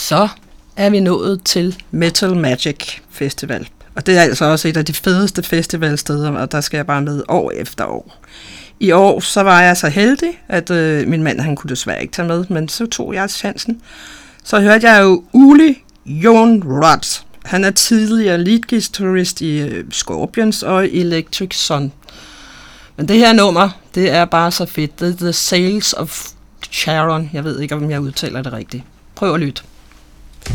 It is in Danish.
Så er vi nået til Metal Magic Festival. Og det er altså også et af de fedeste festivalsteder, og der skal jeg bare med år efter år. I år så var jeg så heldig, at min mand han kunne desværre ikke tage med, men så tog jeg chancen. Så hørte jeg jo Uli Jon Rod. Han er tidligere lead-guitarist i Scorpions og Electric Sun. Men det her nummer, det er bare så fedt. Det er The Sails of Charon. Jeg ved ikke, om jeg udtaler det rigtigt. Prøv at lytte.